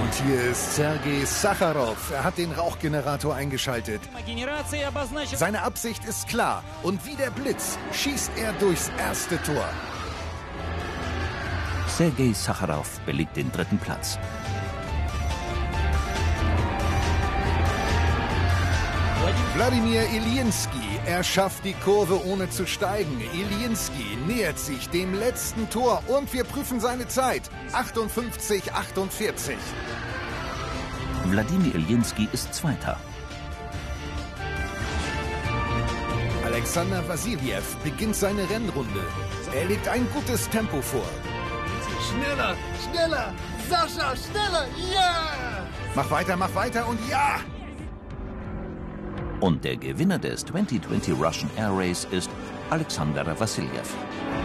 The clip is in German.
Und hier ist Sergei Sacharow. Er hat den Rauchgenerator eingeschaltet. Seine Absicht ist klar. Und wie der Blitz schießt er durchs erste Tor. Sergei Sacharow belegt den 3. Platz. Wladimir Ilinski, er schafft die Kurve ohne zu steigen. Ilinski nähert sich dem letzten Tor und wir prüfen seine Zeit. 58:48. Wladimir Ilinski ist Zweiter. Alexander Wassiljew beginnt seine Rennrunde. Er legt ein gutes Tempo vor. Schneller, schneller, Sascha, schneller, ja! Mach weiter und ja! Und der Gewinner des 2020 Russian Air Race ist Alexander Wassiljew.